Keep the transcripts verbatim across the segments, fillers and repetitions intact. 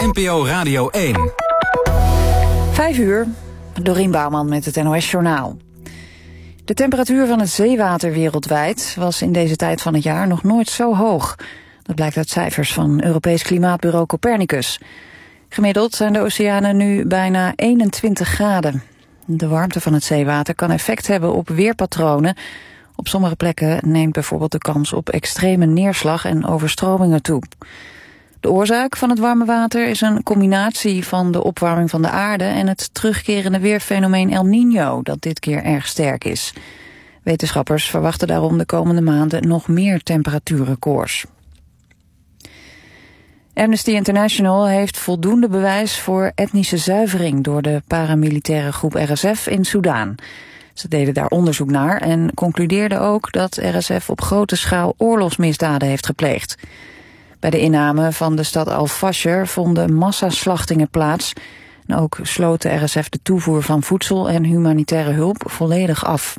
N P O Radio één. Vijf uur, Dorien Bouwman met het N O S-journaal. De temperatuur van het zeewater wereldwijd was in deze tijd van het jaar nog nooit zo hoog. Dat blijkt uit cijfers van Europees Klimaatbureau Copernicus. Gemiddeld zijn de oceanen nu bijna eenentwintig graden. De warmte van het zeewater kan effect hebben op weerpatronen. Op sommige plekken neemt bijvoorbeeld de kans op extreme neerslag en overstromingen toe. De oorzaak van het warme water is een combinatie van de opwarming van de aarde en het terugkerende weerfenomeen El Niño, dat dit keer erg sterk is. Wetenschappers verwachten daarom de komende maanden nog meer temperatuurrecords. Amnesty International heeft voldoende bewijs voor etnische zuivering door de paramilitaire groep R S F in Soedan. Ze deden daar onderzoek naar en concludeerden ook dat R S F op grote schaal oorlogsmisdaden heeft gepleegd. Bij de inname van de stad Al-Fasher vonden massaslachtingen plaats. En ook sloot de R S F de toevoer van voedsel en humanitaire hulp volledig af.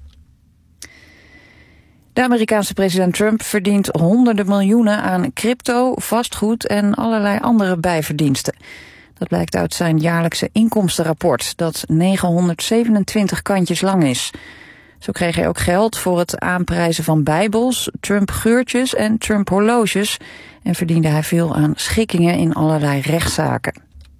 De Amerikaanse president Trump verdient honderden miljoenen aan crypto, vastgoed en allerlei andere bijverdiensten. Dat blijkt uit zijn jaarlijkse inkomstenrapport, dat negenhonderdzevenentwintig kantjes lang is. Zo kreeg hij ook geld voor het aanprijzen van bijbels, Trump-geurtjes en Trump-horloges en verdiende hij veel aan schikkingen in allerlei rechtszaken.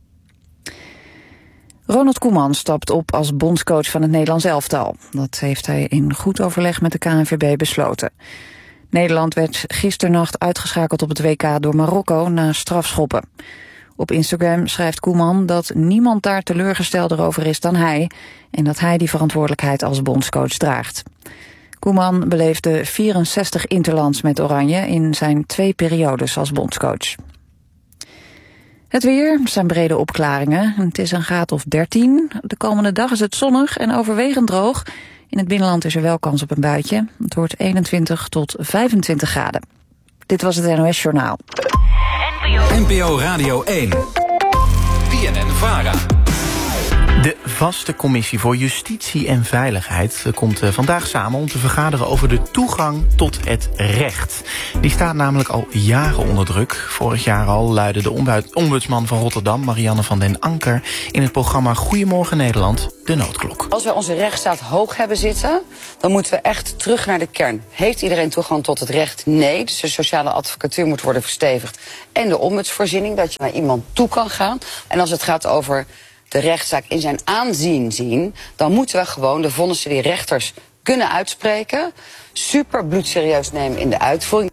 Ronald Koeman stapt op als bondscoach van het Nederlands elftal. Dat heeft hij in goed overleg met de K N V B besloten. Nederland werd gisternacht uitgeschakeld op het W K door Marokko na strafschoppen. Op Instagram schrijft Koeman dat niemand daar teleurgestelder over is dan hij en dat hij die verantwoordelijkheid als bondscoach draagt. Koeman beleefde vierenzestig interlands met Oranje in zijn twee periodes als bondscoach. Het weer zijn brede opklaringen. Het is een graad of dertien. De komende dag is het zonnig en overwegend droog. In het binnenland is er wel kans op een buitje. Het wordt eenentwintig tot vijfentwintig graden. Dit was het N O S-journaal. N P O Radio één. B N N-Vara. De vaste commissie voor Justitie en Veiligheid komt vandaag samen om te vergaderen over de toegang tot het recht. Die staat namelijk al jaren onder druk. Vorig jaar al luidde de ombudsman van Rotterdam, Marianne van den Anker, in het programma Goedemorgen Nederland de noodklok. Als we onze rechtsstaat hoog hebben zitten, dan moeten we echt terug naar de kern. Heeft iedereen toegang tot het recht? Nee. Dus de sociale advocatuur moet worden verstevigd. En de ombudsvoorziening, dat je naar iemand toe kan gaan. En als het gaat over de rechtszaak in zijn aanzien zien, dan moeten we gewoon de vonnissen die rechters kunnen uitspreken super bloedserieus nemen in de uitvoering.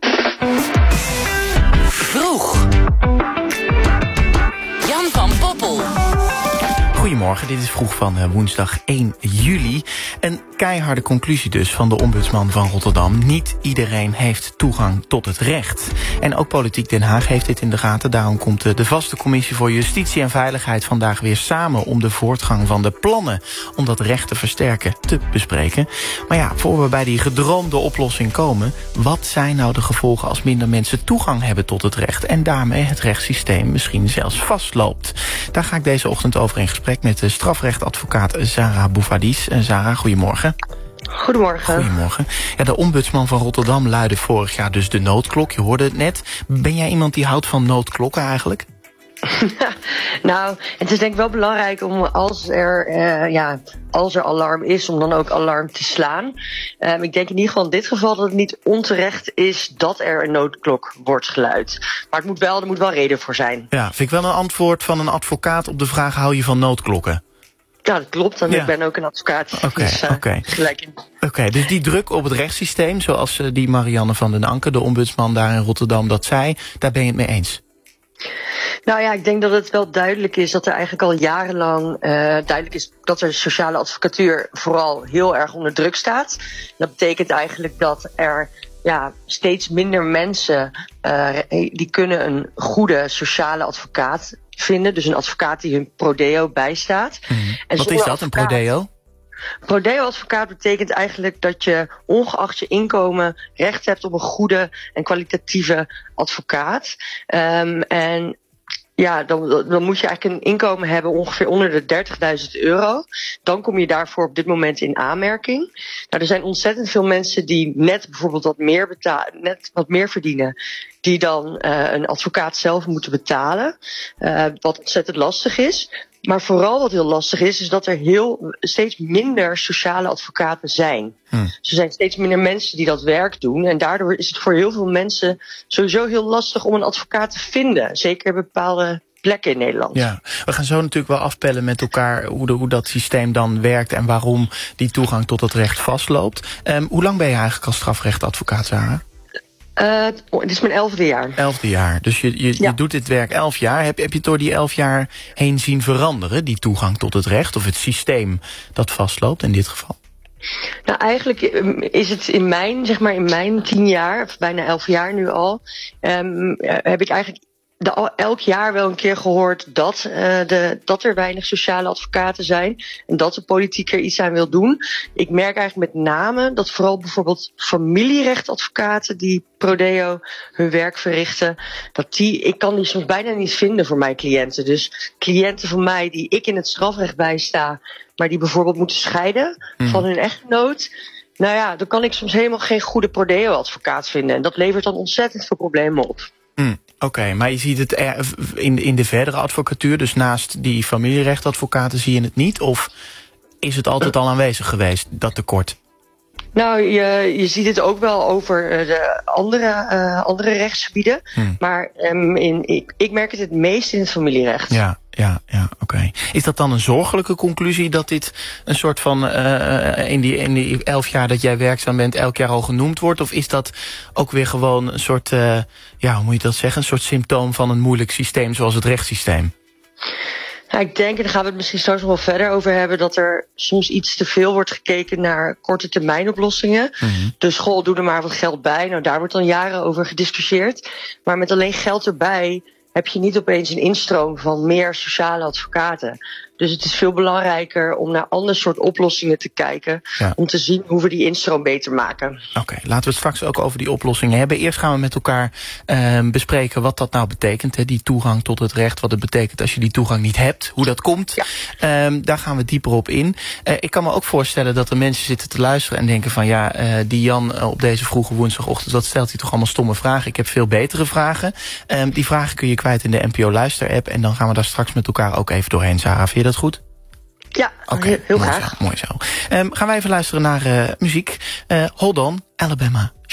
Vroeg. Jan van Poppel. Goedemorgen, dit is Vroeg van woensdag één juli. Een keiharde conclusie dus van de ombudsman van Rotterdam. Niet iedereen heeft toegang tot het recht. En ook Politiek Den Haag heeft dit in de gaten. Daarom komt de vaste commissie voor Justitie en Veiligheid vandaag weer samen om de voortgang van de plannen om dat recht te versterken te bespreken. Maar ja, voor we bij die gedroomde oplossing komen, wat zijn nou de gevolgen als minder mensen toegang hebben tot het recht en daarmee het rechtssysteem misschien zelfs vastloopt? Daar ga ik deze ochtend over in gesprek met de strafrechtadvocaat Zara Bouvadis. Zara, goedemorgen. Goedemorgen. Goedemorgen. Ja, de ombudsman van Rotterdam luidde vorig jaar dus de noodklok. Je hoorde het net. Ben jij iemand die houdt van noodklokken eigenlijk? Nou, het is denk ik wel belangrijk om als er, uh, ja, als er alarm is, om dan ook alarm te slaan. Um, ik denk in ieder geval in dit geval dat het niet onterecht is dat er een noodklok wordt geluid. Maar het moet wel, er moet wel reden voor zijn. Ja, vind ik wel een antwoord van een advocaat op de vraag: hou je van noodklokken? Ja, dat klopt. En ja. Ik ben ook een advocaat. Oké, okay, dus, uh, okay. gelijk in. Oké, okay, dus die druk op het rechtssysteem, zoals uh, die Marianne van den Anker, de ombudsman daar in Rotterdam, dat zei, daar ben je het mee eens? Nou ja, ik denk dat het wel duidelijk is dat er eigenlijk al jarenlang uh, duidelijk is dat de sociale advocatuur vooral heel erg onder druk staat. Dat betekent eigenlijk dat er ja, steeds minder mensen uh, die kunnen een goede sociale advocaat vinden. Dus een advocaat die hun prodeo bijstaat. Mm. En wat is dat, een prodeo? Prodeo-advocaat betekent eigenlijk dat je ongeacht je inkomen recht hebt op een goede en kwalitatieve advocaat. Um, en ja, dan, dan moet je eigenlijk een inkomen hebben ongeveer onder de dertigduizend euro. Dan kom je daarvoor op dit moment in aanmerking. Nou, er zijn ontzettend veel mensen die net bijvoorbeeld wat meer betalen, net wat meer verdienen. die dan uh, een advocaat zelf moeten betalen. Uh, wat ontzettend lastig is. Maar vooral wat heel lastig is, is dat er heel steeds minder sociale advocaten zijn. Hmm. Er zijn steeds minder mensen die dat werk doen. En daardoor is het voor heel veel mensen sowieso heel lastig om een advocaat te vinden. Zeker in bepaalde plekken in Nederland. Ja, we gaan zo natuurlijk wel afpellen met elkaar hoe, de, hoe dat systeem dan werkt en waarom die toegang tot het recht vastloopt. Um, hoe lang ben je eigenlijk als strafrechtadvocaat, Sarah? Uh, het is mijn elfde jaar. Elfde jaar. Dus je, je, ja. je doet dit werk elf jaar. Heb, heb je het door die elf jaar heen zien veranderen, die toegang tot het recht, of het systeem dat vastloopt in dit geval? Nou, eigenlijk is het in mijn, zeg maar in mijn tien jaar, of bijna elf jaar nu al, um, heb ik eigenlijk de, al, elk jaar wel een keer gehoord dat, uh, de, dat er weinig sociale advocaten zijn en dat de politiek er iets aan wil doen. Ik merk eigenlijk met name dat vooral bijvoorbeeld familierechtadvocaten die pro deo hun werk verrichten, dat die, ik kan die soms bijna niet vinden voor mijn cliënten. Dus cliënten van mij die ik in het strafrecht bijsta, maar die bijvoorbeeld moeten scheiden mm. van hun echtgenoot. Nou ja, dan kan ik soms helemaal geen goede pro deo advocaat vinden. En dat levert dan ontzettend veel problemen op. Mm, Oké, okay, maar je ziet het er in, in de verdere advocatuur, dus naast die familierechtadvocaten zie je het niet? Of is het altijd al aanwezig geweest, dat tekort? Nou, je, je ziet het ook wel over de andere, uh, andere rechtsgebieden. Hmm. Maar um, in, ik, ik merk het het meest in het familierecht. Ja, ja, ja, oké. Okay. Is dat dan een zorgelijke conclusie dat dit een soort van uh, in, die, in die elf jaar dat jij werkzaam bent elk jaar al genoemd wordt? Of is dat ook weer gewoon een soort, uh, ja, hoe moet je dat zeggen, een soort symptoom van een moeilijk systeem zoals het rechtssysteem? Nou, ik denk, en daar gaan we het misschien straks nog wel verder over hebben, dat er soms iets te veel wordt gekeken naar korte termijn oplossingen. Mm-hmm. De school doet er maar wat geld bij. Nou, daar wordt dan jaren over gediscussieerd. Maar met alleen geld erbij heb je niet opeens een instroom van meer sociale advocaten. Dus het is veel belangrijker om naar ander soort oplossingen te kijken. Ja. Om te zien hoe we die instroom beter maken. Oké, okay, laten we het straks ook over die oplossingen hebben. Eerst gaan we met elkaar uh, bespreken wat dat nou betekent. Hè, die toegang tot het recht. Wat het betekent als je die toegang niet hebt. Hoe dat komt. Ja. Um, daar gaan we dieper op in. Uh, ik kan me ook voorstellen dat er mensen zitten te luisteren en denken van ja, uh, die Jan uh, op deze vroege woensdagochtend, dat stelt hij toch allemaal stomme vragen. Ik heb veel betere vragen. Um, die vragen kun je kwijt in de N P O Luister app. En dan gaan we daar straks met elkaar ook even doorheen. Sarah, vind je dat goed? Ja, okay, heel, heel mooi graag. Zo, mooi zo. Um, gaan wij even luisteren naar uh, muziek. Uh, Hold On, Alabama.